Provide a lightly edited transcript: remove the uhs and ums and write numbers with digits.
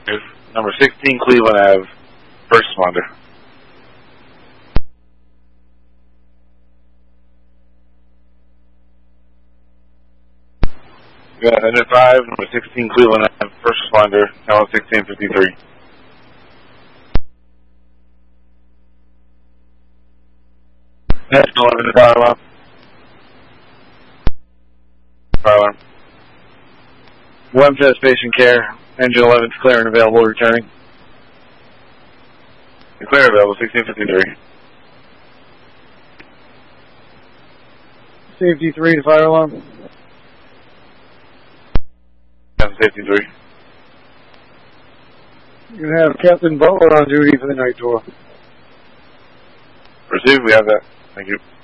Number 16 Cleveland Ave, first responder. Unit 5, number 16 Cleveland Ave, first responder, channel 1653. Engine 11 to fire alarm. Fire alarm. One patient care. Engine 11 is clear and available, returning. Clear available, 1653. Safety 3 to fire alarm. Safety 3. You're going to have Captain Butler on duty for the night tour. Received, we have that. Thank you.